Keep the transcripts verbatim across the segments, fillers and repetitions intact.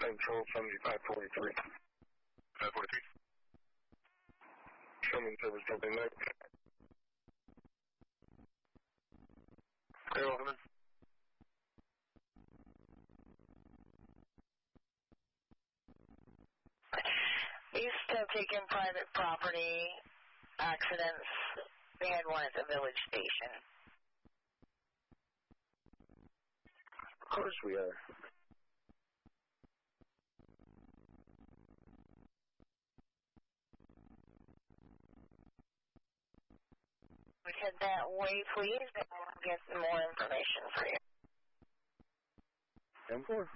Central seventy-five forty-three. five forty-three. Show me service jumping next. Okay, welcome in. He's still taking private property accidents. We had one at the village station. Of course we are. We head that way, please, and we'll get some more information for you. ten four.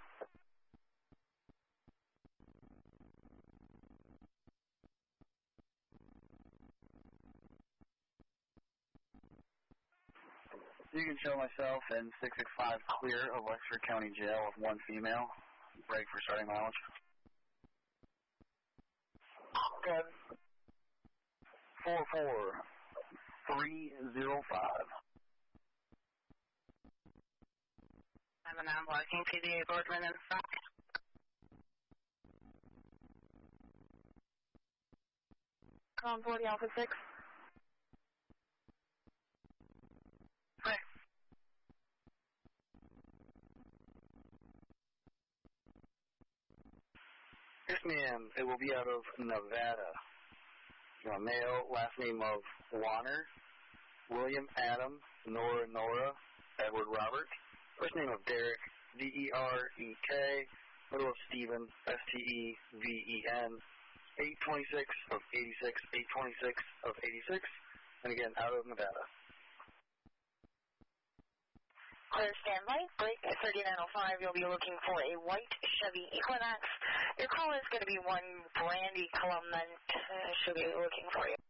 You can show myself and six six five clear of Wexford County Jail with one female. Break for starting mileage. Good. four four three zero five. I'm an unblocking P D A Boardman in front. Column forty Alpha six. Right. Yes, ma'am. It will be out of Nevada. You know, male, last name of Warner, William Adam, Nora Nora, Edward Robert. First name of Derek, D E R E K, middle of Stephen, S T E V E N, eight twenty-six of eighty-six, eight twenty-six of eighty-six, and again, out of Nevada. Clear standby, break at thirty-nine oh five. You'll be looking for a white Chevy Equinox. Your call is going to be one Brandy Clement. Uh, she'll be looking for you.